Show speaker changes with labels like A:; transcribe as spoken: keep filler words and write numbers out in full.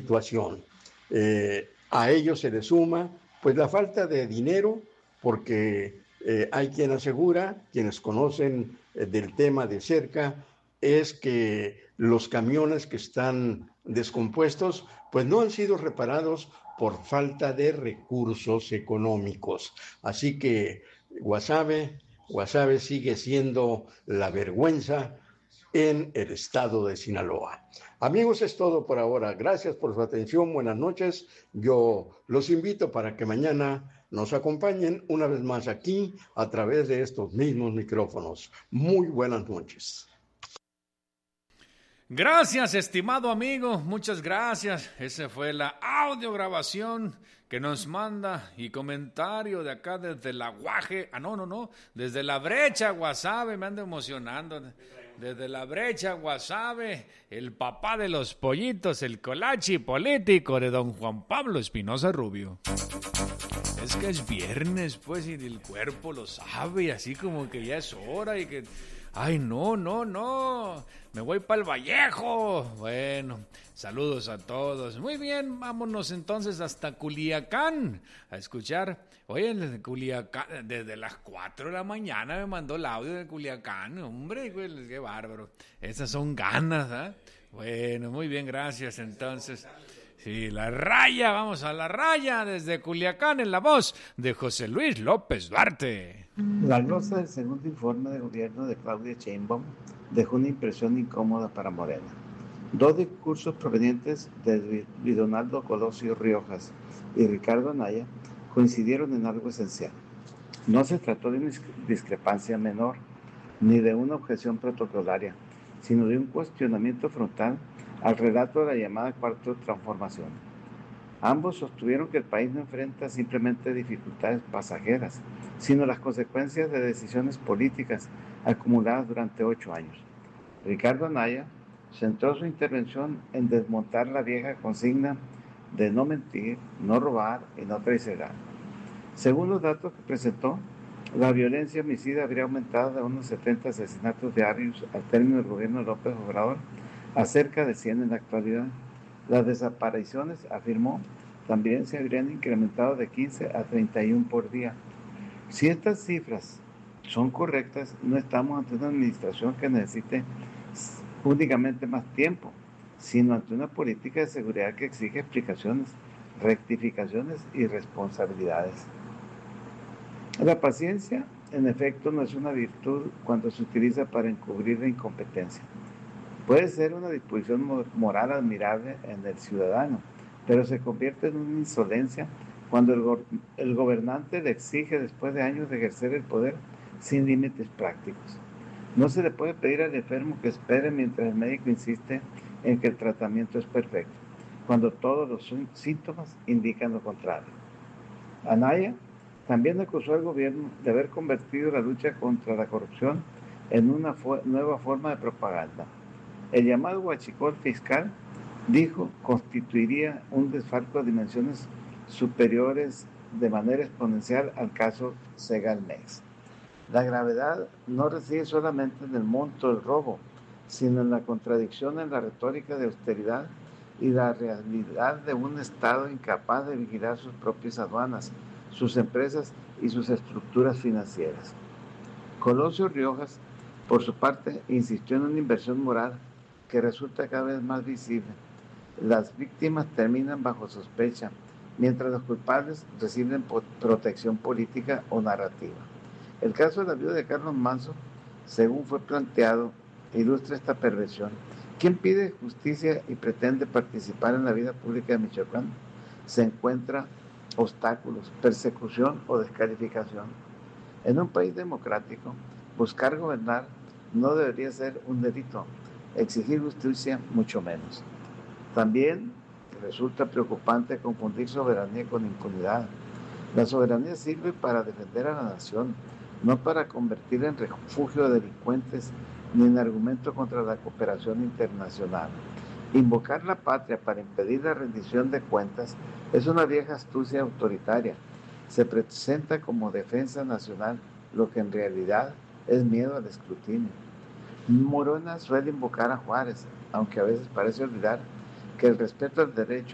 A: situación. Eh, a ello se le suma pues la falta de dinero, porque eh, hay quien asegura, quienes conocen eh, del tema de cerca, es que los camiones que están descompuestos pues no han sido reparados por falta de recursos económicos. Así que Guasave, Guasave sigue siendo la vergüenza en el estado de Sinaloa. Amigos, es todo por ahora. Gracias por su atención. Buenas noches. Yo los invito para que mañana nos acompañen una vez más aquí a través de estos mismos micrófonos. Muy buenas noches.
B: Gracias, estimado amigo, muchas gracias. Esa fue la audiograbación que nos manda y comentario de acá desde la Guaje, ah no, no, no, desde la Brecha, Guasave, me ando emocionando, desde la Brecha, Guasave, el papá de los pollitos, el colachi político de don Juan Pablo Espinosa Rubio. Es que es viernes, pues, y el cuerpo lo sabe, y así como que ya es hora y que... Ay, no, no, no, me voy para el Vallejo. Bueno, saludos a todos. Muy bien, vámonos entonces hasta Culiacán a escuchar. Oye, desde Culiacán, desde las cuatro de la mañana me mandó el audio de Culiacán. Hombre, qué bárbaro. Esas son ganas, ¿eh? Bueno, muy bien, gracias entonces. Sí, la raya, vamos a la raya desde Culiacán en la voz de José Luis López Duarte.
C: La glosa del segundo informe de gobierno de Claudia Sheinbaum dejó una impresión incómoda para Morena. Dos discursos provenientes de Luis Donaldo Colosio Riojas y Ricardo Anaya coincidieron en algo esencial. No se trató de una discrepancia menor, ni de una objeción protocolaria, sino de un cuestionamiento frontal al relato de la llamada Cuarta Transformación. Ambos sostuvieron que el país no enfrenta simplemente dificultades pasajeras, sino las consecuencias de decisiones políticas acumuladas durante ocho años. Ricardo Anaya centró su intervención en desmontar la vieja consigna de no mentir, no robar y no traicionar. Según los datos que presentó, la violencia homicida habría aumentado de unos setenta asesinatos diarios al término del gobierno de López Obrador a cerca de cien en la actualidad. Las desapariciones, afirmó, también se habrían incrementado de quince a treinta y uno por día. Si estas cifras son correctas, no estamos ante una administración que necesite únicamente más tiempo, sino ante una política de seguridad que exige explicaciones, rectificaciones y responsabilidades. La paciencia, en efecto, no es una virtud cuando se utiliza para encubrir la incompetencia. Puede ser una disposición moral admirable en el ciudadano, pero se convierte en una insolencia cuando el, go- el gobernante le exige después de años de ejercer el poder sin límites prácticos. No se le puede pedir al enfermo que espere mientras el médico insiste en que el tratamiento es perfecto, cuando todos los síntomas indican lo contrario. Anaya también acusó al gobierno de haber convertido la lucha contra la corrupción en una fu- nueva forma de propaganda. El llamado huachicol fiscal, dijo, constituiría un desfalco de dimensiones superiores de manera exponencial al caso Segalmex. La gravedad no reside solamente en el monto del robo, sino en la contradicción en la retórica de austeridad y la realidad de un Estado incapaz de vigilar sus propias aduanas, sus empresas y sus estructuras financieras. Colosio Riojas, por su parte, insistió en una inversión moral que resulta cada vez más visible. Las víctimas terminan bajo sospecha, mientras los culpables reciben protección política o narrativa. El caso de la viuda de Carlos Manzo, según fue planteado, ilustra esta perversión. ¿Quién pide justicia y pretende participar en la vida pública de Michoacán? Se encuentra obstáculos, persecución o descalificación. En un país democrático, buscar gobernar no debería ser un delito, exigir justicia mucho menos. También resulta preocupante confundir soberanía con impunidad. La soberanía sirve para defender a la nación, no para convertirla en refugio de delincuentes ni en argumento contra la cooperación internacional. Invocar la patria para impedir la rendición de cuentas es una vieja astucia autoritaria. Se presenta como defensa nacional, lo que en realidad es miedo al escrutinio. Morena suele invocar a Juárez, aunque a veces parece olvidar que el respeto al derecho